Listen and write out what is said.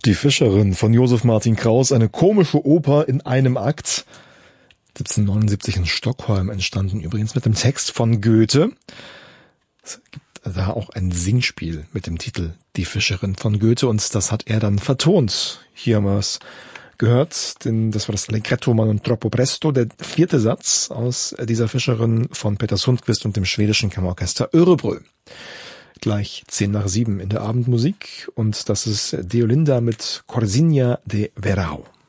Die Fischerin von Josef Martin Kraus, eine komische Oper in einem Akt. 1779 in Stockholm entstanden, übrigens mit dem Text von Goethe. Es gibt da auch ein Singspiel mit dem Titel Die Fischerin von Goethe und das hat er dann vertont. Hier haben wir es gehört, denn das war das Allegretto ma non troppo presto, der 4. Satz aus dieser Fischerin von Peter Sundqvist und dem schwedischen Kammerorchester Örebro. Gleich 6:10 in der Abendmusik und das ist Deolinda mit Corsinha de Verão.